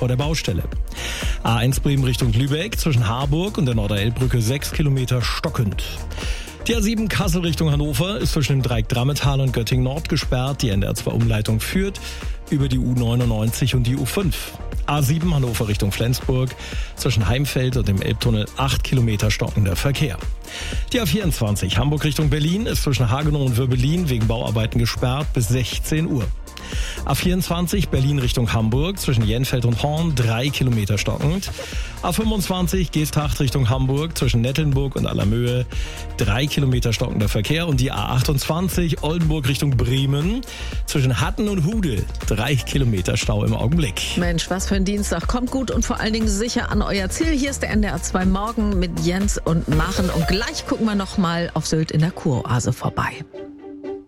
vor der Baustelle. A1 Bremen Richtung Lübeck zwischen Harburg und der Norderelbbrücke 6 Kilometer stockend. Die A7 Kassel Richtung Hannover ist zwischen dem Dreieck Drammetal und Göttingen Nord gesperrt. Die NDR2-Umleitung führt über die U99 und die U5. A7 Hannover Richtung Flensburg zwischen Heimfeld und dem Elbtunnel 8 Kilometer stockender Verkehr. Die A24 Hamburg Richtung Berlin ist zwischen Hagenow und Würbelin wegen Bauarbeiten gesperrt bis 16 Uhr. A24 Berlin Richtung Hamburg zwischen Jenfeld und Horn 3 Kilometer stockend. A25 Geesthacht Richtung Hamburg zwischen Nettelnburg und Allermöhe 3 Kilometer stockender Verkehr. Und die A28 Oldenburg Richtung Bremen zwischen Hatten und Hude 3 Kilometer Stau im Augenblick. Mensch, was für ein Dienstag. Kommt gut und vor allen Dingen sicher an euer Ziel. Hier ist der NDR 2 Morgen mit Jens und Maren. Und gleich gucken wir noch mal auf Sylt in der Kuroase vorbei.